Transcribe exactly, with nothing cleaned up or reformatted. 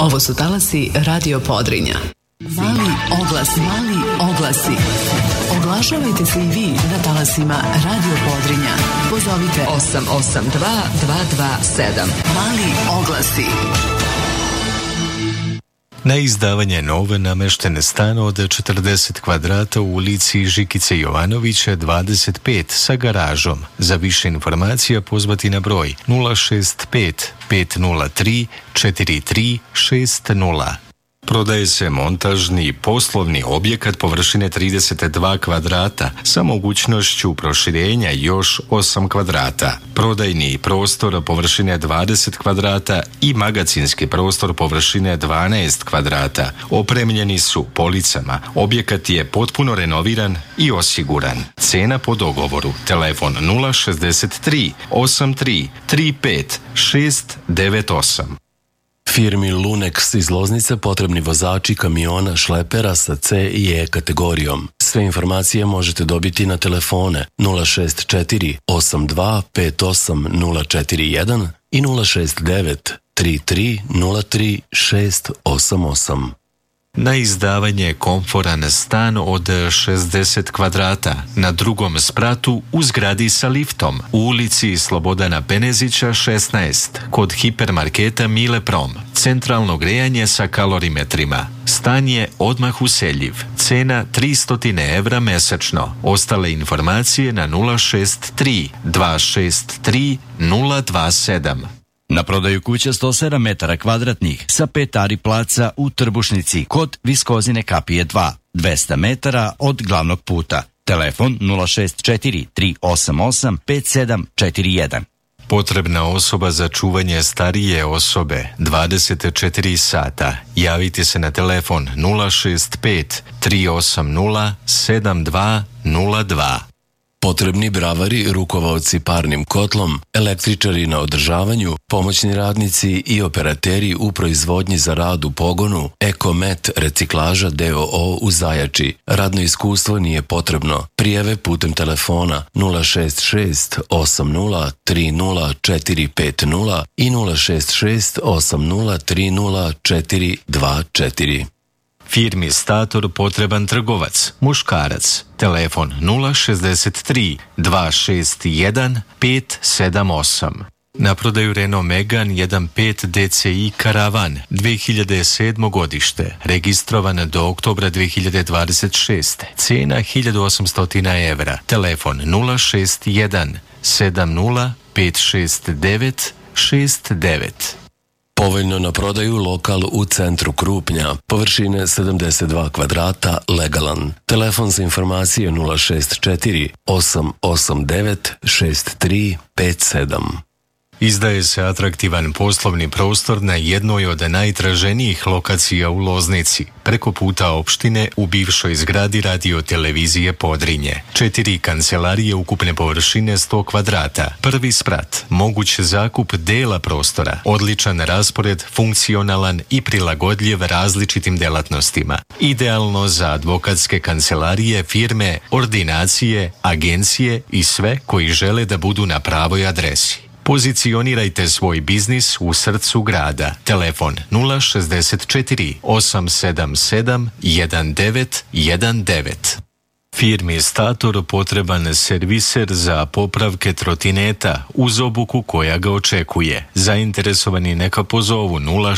Ovo su talasi Radio Podrinja. Mali oglas, mali oglasi. Oglašavajte se i vi na talasima Radio Podrinja. Pozovite osam osam dva dva dva sedam. Mali oglasi. Na izdavanje nove nameštene stan od četrdeset kvadrata u ulici Žikice Jovanovića dvadeset pet sa garažom. Za više informacija pozvati na broj nula šest pet pet nula tri četiri tri šest nula. Prodaje se montažni poslovni objekat površine trideset dva kvadrata sa mogućnošću proširenja još osam kvadrata. Prodajni prostor površine dvadeset kvadrata i magacinski prostor površine dvanaest kvadrata. Opremljeni su policama. Objekat je potpuno renoviran i osiguran. Cena po dogovoru. Telefon nula šezdeset tri osam tri tri pet šest devet osam. Firmi Lunex iz Loznice potrebni vozači kamiona šlepera sa C i E kategorijom. Sve informacije možete dobiti na telefone nula šest četiri osam dva pet osam nula četiri jedan i nula šest devet tri tri nula tri šest osam osam. Na izdavanje komforan stan od šezdeset kvadrata na drugom spratu u zgradi sa liftom u ulici Slobodana Penezića šesnaest kod hipermarketa Mile Prom. Centralno grejanje sa kalorimetrima. Stan je odmah useljiv. Cena tristo evra mesečno. Ostale informacije na nula šest tri dva šest tri nula dva sedam. Na prodaju kuća sto sedam metara kvadratnih sa pet ari placa u Trbušnici kod Viskozine kapije dva, dvesta metara od glavnog puta. Telefon nula šest četiri tri osam osam pet sedam četiri jedan. Potrebna osoba za čuvanje starije osobe dvadeset četiri sata. Javite se na telefon nula šest pet tri osam nula sedam dva nula dva. Potrebni bravari, rukovaoci parnim kotlom, električari na održavanju, pomoćni radnici i operateri u proizvodnji za rad u pogonu, Ekomet reciklaža D O O u Zajači. Radno iskustvo nije potrebno. Prijave putem telefona nula šest šest osam nula tri nula četiri pet nula i nula šest šest osam nula tri nula četiri dva četiri. Firmi Stator potreban trgovac, muškarac. Telefon nula šezdeset tri dva šest jedan pet sedam osam. Na prodaju Renault Megane jedan pet D C I Karavan dve hiljade sedmo godište, registrovan do oktobra dve hiljade dvadeset šeste. Cena hiljadu osamsto evra. Telefon nula šest jedan sedam nula pet šest devet šest devet. Povoljno na prodaju lokal u centru Krupnja, površine sedamdeset dva kvadrata, legalan. Telefon za informacije nula šest četiri osam osam devet šest tri pet sedam. Izdaje se atraktivan poslovni prostor na jednoj od najtraženijih lokacija u Loznici, preko puta opštine u bivšoj zgradi Radio Televizije Podrinje. Četiri kancelarije ukupne površine sto kvadrata. Prvi sprat, moguć zakup dela prostora, odličan raspored, funkcionalan i prilagodljiv različitim delatnostima. Idealno za advokatske kancelarije, firme, ordinacije, agencije i sve koji žele da budu na pravoj adresi. Pozicionirajte svoj biznis u srcu grada. Telefon nula šezdeset četiri osam sedam sedam jedan devet jedan devet. Firmi Stator potreban serviser za popravke trotineta uz obuku koja ga očekuje. Zainteresovani neka pozovu nula